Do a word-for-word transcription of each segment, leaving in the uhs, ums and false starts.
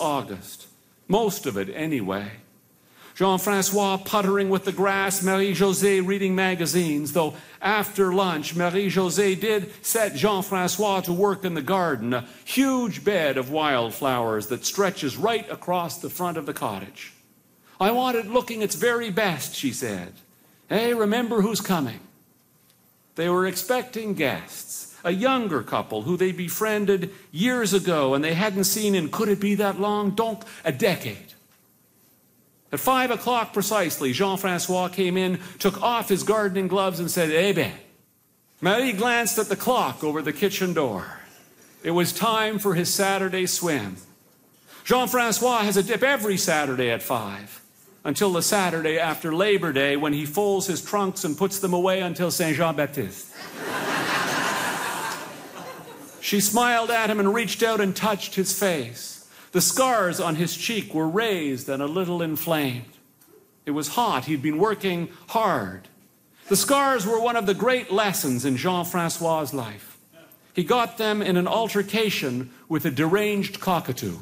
August. Most of it, anyway. Jean-Francois puttering with the grass, Marie-Josée reading magazines, though after lunch, Marie-Josée did set Jean-Francois to work in the garden, a huge bed of wildflowers that stretches right across the front of the cottage. I want it looking its very best, she said. Hey, remember who's coming. They were expecting guests, a younger couple who they befriended years ago and they hadn't seen in, could it be that long? Donc, a decade. At five o'clock precisely, Jean-Francois came in, took off his gardening gloves and said, Eh bien. Marie glanced at the clock over the kitchen door. It was time for his Saturday swim. Jean-Francois has a dip every Saturday at five, until the Saturday after Labor Day when he folds his trunks and puts them away until Saint Jean-Baptiste. She smiled at him and reached out and touched his face. The scars on his cheek were raised and a little inflamed. It was hot. He'd been working hard. The scars were one of the great lessons in Jean-Francois' life. He got them in an altercation with a deranged cockatoo.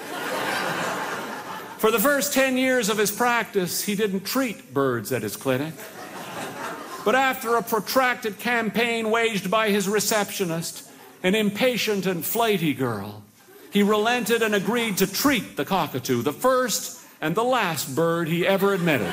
For the first ten years of his practice, he didn't treat birds at his clinic. But after a protracted campaign waged by his receptionist, an impatient and flighty girl, he relented and agreed to treat the cockatoo, the first and the last bird he ever admitted.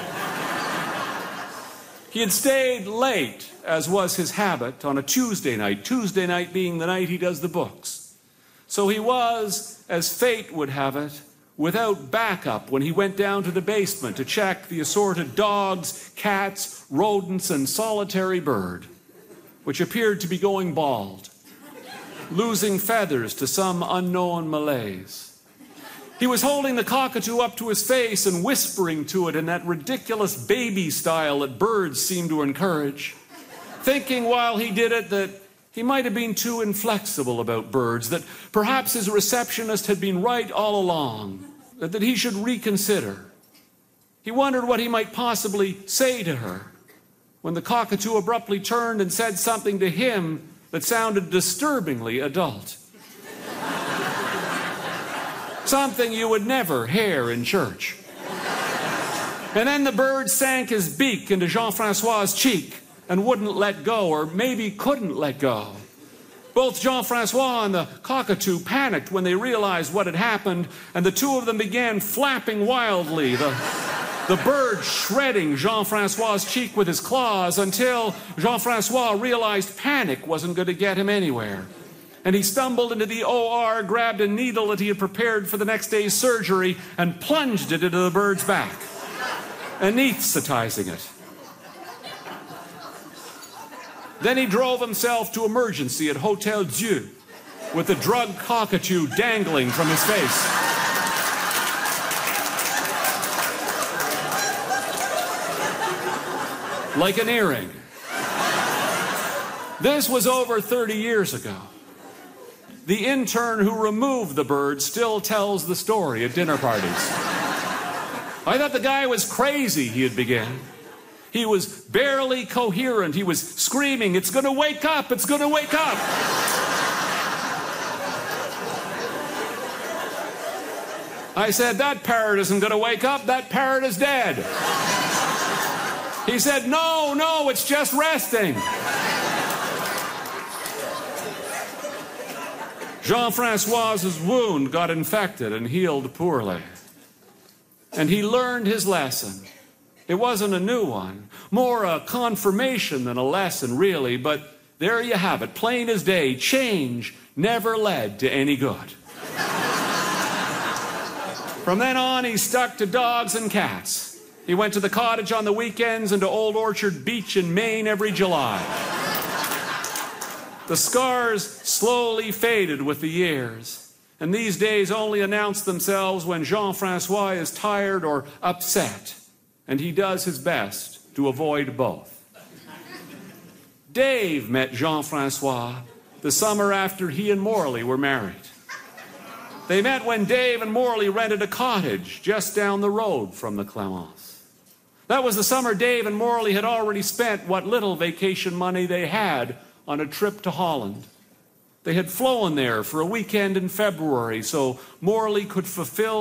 He had stayed late, as was his habit, on a Tuesday night, Tuesday night being the night he does the books. So he was, as fate would have it, without backup when he went down to the basement to check the assorted dogs, cats, rodents, and solitary bird, which appeared to be going bald, losing feathers to some unknown malaise. He was holding the cockatoo up to his face and whispering to it in that ridiculous baby style that birds seem to encourage, thinking while he did it that he might have been too inflexible about birds, that perhaps his receptionist had been right all along, that he should reconsider. He wondered what he might possibly say to her when the cockatoo abruptly turned and said something to him that sounded disturbingly adult. Something you would never hear in church. And then the bird sank his beak into Jean-Francois' cheek and wouldn't let go, or maybe couldn't let go. Both Jean-Francois and the cockatoo panicked when they realized what had happened, and the two of them began flapping wildly, the, the bird shredding Jean-Francois' cheek with his claws until Jean-Francois realized panic wasn't going to get him anywhere. And he stumbled into the O R, grabbed a needle that he had prepared for the next day's surgery, and plunged it into the bird's back, anesthetizing it. Then he drove himself to emergency at Hotel Dieu with the drugged cockatoo dangling from his face. Like an earring. This was over thirty years ago. The intern who removed the bird still tells the story at dinner parties. I thought the guy was crazy, he'd begin. He was barely coherent. He was screaming, "It's going to wake up! It's going to wake up!" I said, "That parrot isn't going to wake up. That parrot is dead." He said, "No, no, it's just resting." Jean-Francois's wound got infected and healed poorly. And he learned his lesson. It wasn't a new one, more a confirmation than a lesson, really, but there you have it, plain as day. Change never led to any good. From then on, he stuck to dogs and cats. He went to the cottage on the weekends and to Old Orchard Beach in Maine every July. The scars slowly faded with the years, and these days only announce themselves when Jean-Francois is tired or upset, and he does his best to avoid both. Dave met Jean-Francois the summer after he and Morley were married. They met when Dave and Morley rented a cottage just down the road from the Clements. That was the summer Dave and Morley had already spent what little vacation money they had on a trip to Holland. They had flown there for a weekend in February so Morley could fulfill